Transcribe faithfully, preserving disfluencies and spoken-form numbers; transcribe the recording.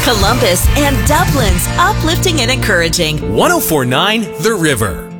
Columbus and Dublin's uplifting and encouraging. one oh four point nine The River.